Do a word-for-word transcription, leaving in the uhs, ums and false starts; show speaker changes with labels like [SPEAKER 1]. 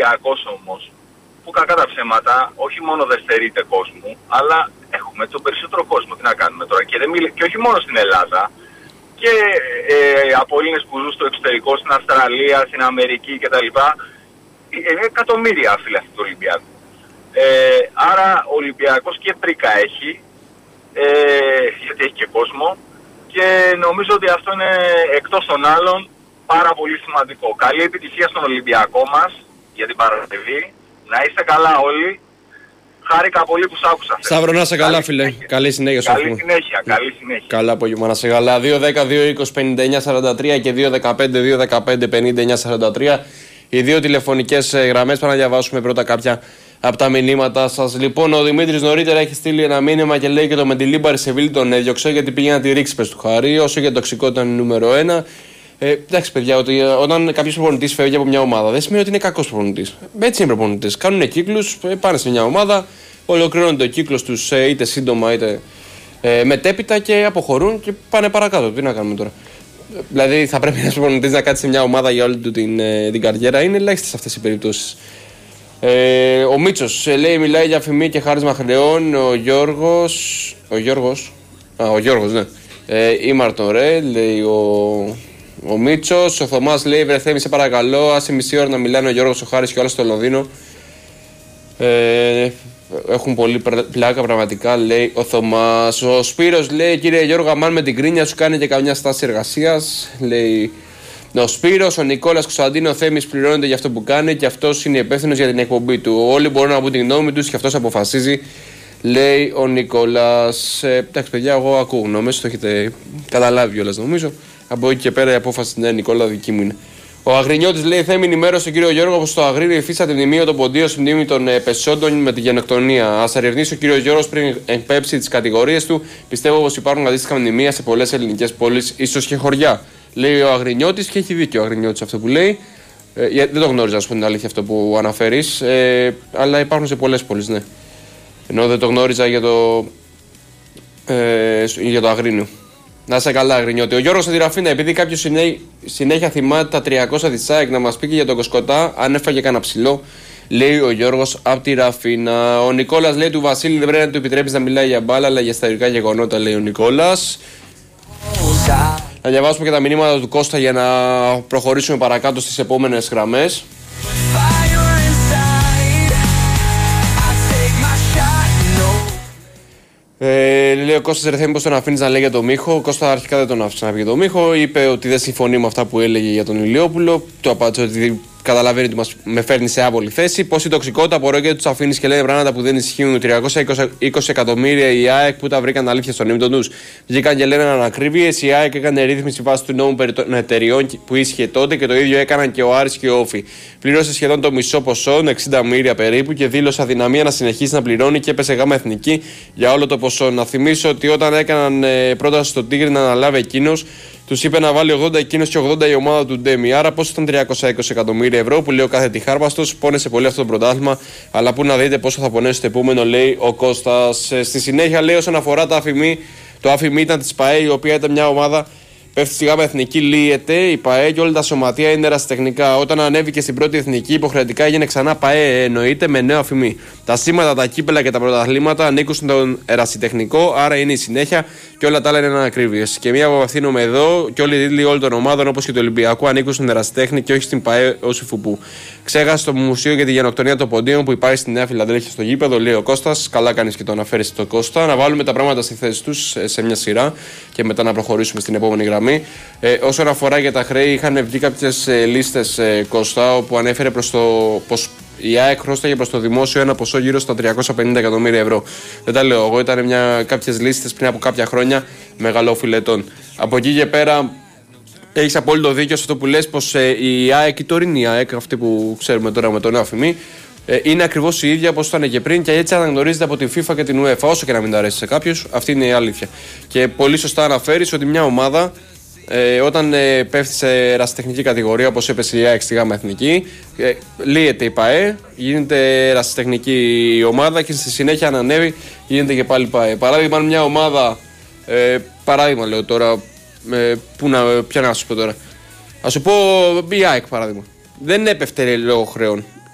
[SPEAKER 1] Ολυμπιακός όμως, που κακά τα ψέματα, όχι μόνο δεν στερείται κόσμου, αλλά έχουμε τον περισσότερο κόσμο. Τι να κάνουμε τώρα. Και, δεν μιλ... και όχι μόνο στην Ελλάδα, και ε, από Έλληνες που ζουν στο εξωτερικό, στην Αυστραλία, στην Αμερική κτλ. Είναι εκατομμύρια φίλοι του Ολυμπιακού. Ε, άρα ο Ολυμπιακός και πρίκα έχει, ε, γιατί έχει και κόσμο, και νομίζω ότι αυτό είναι εκτός των άλλων πάρα πολύ σημαντικό. Καλή επιτυχία στον Ολυμπιακό μας για την Παρασκευή. Να είστε καλά όλοι. Χάρηκα πολύ που σ' άκουσα.
[SPEAKER 2] Σταύρο, να είσαι καλά, φίλε.
[SPEAKER 1] Συνέχεια.
[SPEAKER 2] Καλή συνέχεια σου.
[SPEAKER 1] Καλή συνέχεια, καλή συνέχεια.
[SPEAKER 2] Καλά απόγευμα, να είσαι καλά. δύο δέκα δύο είκοσι πενήντα εννιά σαράντα τρία και δύο δεκαπέντε δύο δεκαπέντε πενήντα εννιά σαράντα τρία. Οι δύο τηλεφωνικές γραμμές. Πάμε να διαβάσουμε πρώτα κάποια από τα μηνύματα σας. Λοιπόν, ο Δημήτρης νωρίτερα έχει στείλει ένα μήνυμα και λέει και το Μεντιλίμπαρη Σεβίλη τον έδιωξε γιατί πήγε να τη ρίξει, πες του Χαρί. Όσο για τοξικότητα είναι νούμερο ένα. Ε, εντάξει, παιδιά, ότι όταν κάποιος προπονητής φεύγει από μια ομάδα δεν σημαίνει ότι είναι κακός προπονητής. Έτσι είναι προπονητές. Κάνουν κύκλους, πάνε σε μια ομάδα, ολοκληρώνεται ο κύκλος τους ε, είτε σύντομα είτε ε, μετέπειτα και αποχωρούν και πάνε παρακάτω. Τι να κάνουμε τώρα. Δηλαδή, θα πρέπει ένας προπονητής να κάτσει σε μια ομάδα για όλη του την, ε, την καριέρα. Είναι ελάχιστες αυτές οι περιπτώσεις. Ε, ο Μίτσος ε, λέει, μιλάει για φημή και χάρισμα χρεών. Ο Γιώργος. Ο Γιώργος. Α, ο Γιώργος, ναι. Ε, η Μαρτορέ, λέει ο. Ο Μίτσος, ο Θωμάς λέει: Βρε Θέμη, σε παρακαλώ, άσε μισή ώρα να μιλάνε ο Γιώργος, ο Χάρης και όλα στο Λονδίνο. Ε, έχουν πολύ πλάκα πραγματικά, λέει ο Θωμάς. Ο Σπύρος λέει: Κύριε Γιώργο, αμάν με την κρίνια σου κάνει και καμιά στάση εργασίας. Λέει ο Σπύρος, ο Νικόλας Κωνσταντίνο, ο Θέμης πληρώνεται για αυτό που κάνει και αυτός είναι υπεύθυνος για την εκπομπή του. Όλοι μπορούν να πούν την γνώμη τους και αυτός αποφασίζει. Λέει ο Νικόλας. Ε, εντάξει, παιδιά, εγώ ακούω γνώμες, το έχετε καταλάβει κιόλας νομίζω. Από εκεί και πέρα η απόφαση, ναι, Νικόλα, δική μου είναι. Ο Αγρινιώτης λέει: Θέμη, ενημέρωσε τον κύριο Γιώργο πως το Αγρίνιο υφίσταται μνημείο των ποντίων στη μνήμη των ε, πεσόντων με τη γενοκτονία. Ας ερευνήσει ο κύριο Γιώργος πριν εκπέψει τις κατηγορίες του. Πιστεύω πως υπάρχουν αντίστοιχα μνημεία σε πολλές ελληνικές πόλεις, ίσως και χωριά. Λέει ο Αγρινιώτης και έχει δίκιο ο Αγρινιώτης αυτό που λέει. Ε, δεν το γνώριζα, ας πούμε, την αλήθεια αυτό που αναφέρεις. Ε, αλλά υπάρχουν σε πολλές πόλεις, ναι. Ενώ δεν το γνώριζα για το, ε, για το Αγρίνιο. Να είσαι καλά, Αγρινιώτη. Ο Γιώργος Αντιραφίνα, επειδή κάποιος συνέ... συνέχεια θυμάται τα τριακόσια της ΑΕΚ, να μας πει και για τον Κοσκοτά, αν έφαγε κανένα ψηλό, λέει ο Γιώργος από τη Ραφίνα. Ο Νικόλας λέει του Βασίλη: Δεν πρέπει να του επιτρέψει να μιλάει για μπάλα, αλλά για ιστορικά γεγονότα, λέει ο Νικόλας. Να διαβάσουμε και τα μηνύματα του Κώστα για να προχωρήσουμε παρακάτω στις επόμενες γραμμές. Ε, λέει ο Κώστας: Ρε Θέμη, πώς τον αφήνεις να λέει για τον Μίχο. Ο Κώστα αρχικά δεν τον άφησε να πει για τον Μίχο. Είπε ότι δεν συμφωνεί με αυτά που έλεγε για τον Ηλιόπουλο. Του απάντησε ότι καταλαβαίνει ότι μας με φέρνει σε άβολη θέση. Πόση τοξικότητα απορώ και του αφήνει και λένε πράγματα που δεν ισχύουν. τριακόσια είκοσι εκατομμύρια η ΑΕΚ που τα βρήκαν αλήθεια στον ύμνο τους. Βγήκαν και λένε ανακρίβειες. Η ΑΕΚ έκανε ρύθμιση βάσει του νόμου περί των εταιριών που ίσχυε τότε και το ίδιο έκαναν και ο Άρης και ο Όφη. Πλήρωσε σχεδόν το μισό ποσό, εξήντα εκατομμύρια περίπου, και δήλωσε αδυναμία να συνεχίσει να πληρώνει και έπεσε γάμα εθνική για όλο το ποσό. Να θυμίσω ότι όταν έκαναν ε, πρόταση στον Τίγρη να αναλάβει εκείνος, τους είπε να βάλει ογδόντα εκείνος και ογδόντα η ομάδα του Ντέμι. Άρα πόσο ήταν τριακόσια είκοσι εκατομμύρια ευρώ που λέει ο κάθε τυχάρπαστος. Πόνεσε πολύ αυτό το πρωτάθλημα, αλλά πού να δείτε πόσο θα πονέσει το επόμενο, λέει ο Κώστας. Ε, στη συνέχεια λέει όσον αφορά τα αφημί, το αφημί ήταν της ΠΑΕ, η οποία ήταν μια ομάδα. Πέφτει στη γάμα εθνική, λύεται η ΠΑΕ και όλα τα σωματεία είναι ερασιτεχνικά. Όταν ανέβηκε στην πρώτη εθνική, υποχρεωτικά έγινε ξανά ΠΑΕ, εννοείται, με νέο αφημί. Τα σήματα, τα κύπελα και τα πρωταθλήματα ανήκουν στον ερασιτεχνικό, άρα είναι η συνέχεια και όλα τα άλλα είναι ανακρίβειες. Και μία απευθύνομαι εδώ και όλοι οι τίτλοι όλων των ομάδων, όπως και του Ολυμπιακού, ανήκουν στον ερασιτέχνη και όχι στην ΠΑΕ ως υφουπού. Ξέχασε το μουσείο για τη γενοκτονία των ποντίων που υπάρχει στη Νέα Φιλαδέλφια στο γήπεδο, λέει ο Κώστας. Καλά κάνεις και το αναφέρεις στο Κώστα. Να βάλουμε τα πράγματα στη θέση τους σε μια σειρά και μετά να προχωρήσουμε στην επόμενη γραμμή. Ε, όσον αφορά για τα χρέη, είχαν βγει κάποιες ε, λίστες ε, Κώστα, όπου ανέφερε προς το πως η ΑΕΚ χρώσταγε προς το δημόσιο ένα ποσό γύρω στα τριακόσια πενήντα εκατομμύρια ευρώ. Δεν τα λέω εγώ, ήταν κάποιες λίστες πριν από κάποια χρόνια μεγαλόφιλετών. Από εκεί και πέρα. Έχεις απόλυτο δίκιο σε αυτό που λες, πως ε, η ΑΕΚ, η τωρινή ΑΕΚ, αυτή που ξέρουμε τώρα με τον αφημί, ε, είναι ακριβώς η ίδια όπως ήταν και πριν και έτσι αναγνωρίζεται από την FIFA και την UEFA. Όσο και να μην τα αρέσει σε κάποιους, αυτή είναι η αλήθεια. Και πολύ σωστά αναφέρεις ότι μια ομάδα ε, όταν ε, πέφτει σε ερασιτεχνική κατηγορία, όπως έπεσε η ΑΕΚ στη γάμα εθνική, ε, λύεται η ΠΑΕ, γίνεται ερασιτεχνική η ομάδα και στη συνέχεια αν ανέβει γίνεται και πάλι ΠΑΕ. Παράδειγμα, μια ομάδα, ε, παράδειγμα λέω τώρα. Ε, πού να, ποια να σου πω τώρα. Α σου πω η ΑΕΚ παράδειγμα. Δεν έπεφτε λόγω χρεών.